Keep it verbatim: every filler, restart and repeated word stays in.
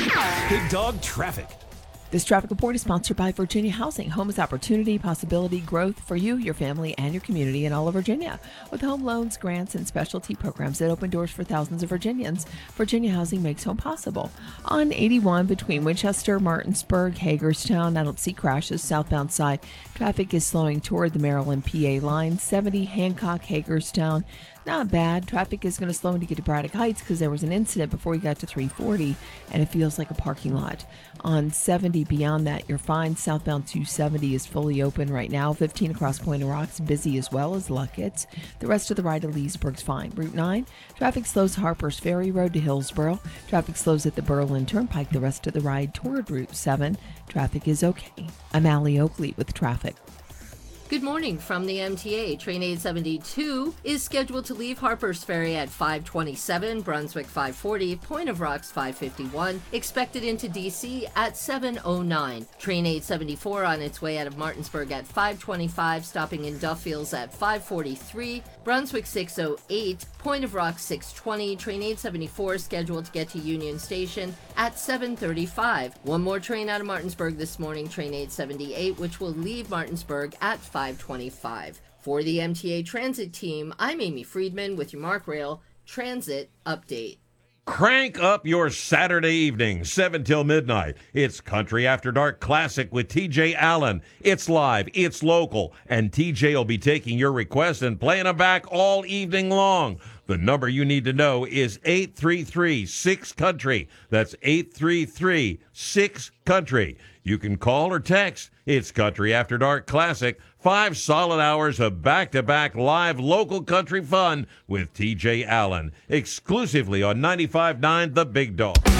Big Dog Traffic. This traffic report is sponsored by Virginia Housing. Home is opportunity, possibility, growth for you, your family, and your community in all of Virginia. With home loans, grants, and specialty programs that open doors for thousands of Virginians, Virginia Housing makes home possible. On eighty-one between Winchester, Martinsburg, Hagerstown, I don't see crashes. Southbound side, traffic is slowing toward the Maryland P A line. seventy Hancock, Hagerstown. Not bad. Traffic is going to slow when you get to Braddock Heights because there was an incident before you got to three forty, and it feels like a parking lot. On seventy beyond that, you're fine. Southbound two seventy is fully open right now. fifteen across Point of Rocks, busy as well as Luckett's. The rest of the ride to Leesburg's fine. Route nine, traffic slows Harper's Ferry Road to Hillsboro. Traffic slows at the Berlin Turnpike. The rest of the ride toward Route seven. Traffic is okay. I'm Allie Oakley with traffic. Good morning from the M T A. Train eight seventy-two is scheduled to leave Harper's Ferry at five twenty-seven, Brunswick five forty, Point of Rocks five fifty-one, expected into D C at seven oh nine. Train eight seventy-four on its way out of Martinsburg at five twenty-five, stopping in Duffields at five forty-three, Brunswick six oh eight, Point of Rocks six twenty. Train eight seventy-four scheduled to get to Union Station at seven thirty-five. One more train out of Martinsburg this morning, Train eight seventy-eight, which will leave Martinsburg at five twenty-five. For the M T A Transit team, I'm Amy Friedman with your Mark Rail Transit Update. Crank up your Saturday evening, seven till midnight. It's Country After Dark Classic with T J Allen. It's live, it's local, and T J will be taking your requests and playing them back all evening long. The number you need to know is eight three three, six country. That's eight three three, six country. You can call or text. It's Country After Dark Classic. Five solid hours of back-to-back live local country fun with T J Allen. Exclusively on ninety-five point nine The Big Dog.